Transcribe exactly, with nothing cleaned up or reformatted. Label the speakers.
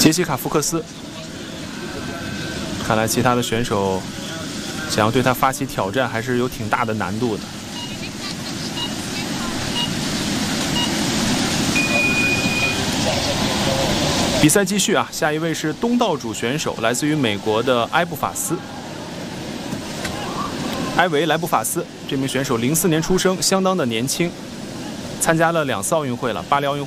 Speaker 1: 杰西卡·福克斯，看来其他的选手想要对他发起挑战，还是有挺大的难度的。比赛继续啊，下一位是东道主选手，来自于美国的埃布法斯。埃维·莱布法斯这名选手，零四年出生，相当的年轻，参加了两次奥运会了，巴黎奥运会。